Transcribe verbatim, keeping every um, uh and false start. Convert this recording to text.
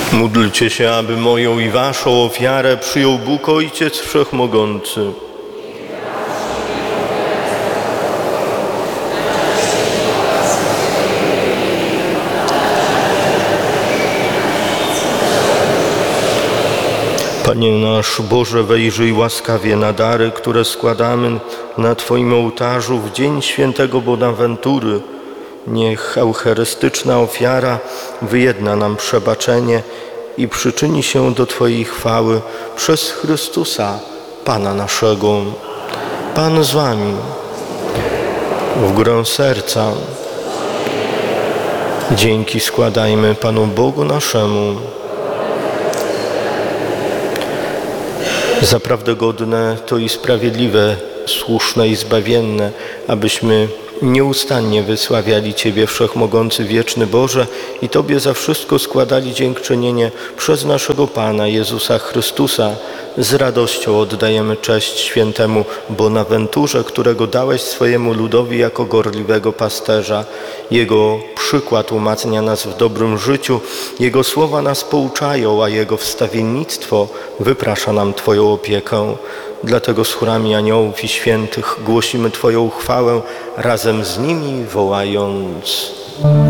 Módlcie się, aby moją i waszą ofiarę przyjął Bóg Ojciec Wszechmogący. Panie nasz Boże, wejrzyj łaskawie na dary, które składamy na Twoim ołtarzu w dzień świętego Bonaventury. Niech eucharystyczna ofiara wyjedna nam przebaczenie i przyczyni się do Twojej chwały przez Chrystusa, Pana naszego. Pan z Wami. W górę serca dzięki składajmy Panu Bogu naszemu. Zaprawdę godne to i sprawiedliwe, słuszne i zbawienne, abyśmy nieustannie wysławiali Ciebie, Wszechmogący, wieczny Boże, i Tobie za wszystko składali dziękczynienie przez naszego Pana Jezusa Chrystusa. Z radością oddajemy cześć świętemu Bonaventurze, którego dałeś swojemu ludowi jako gorliwego pasterza. Jego przykład umacnia nas w dobrym życiu, Jego słowa nas pouczają, a Jego wstawiennictwo wyprasza nam Twoją opiekę. Dlatego z chórami aniołów i świętych głosimy Twoją chwałę, razem z nimi wołając: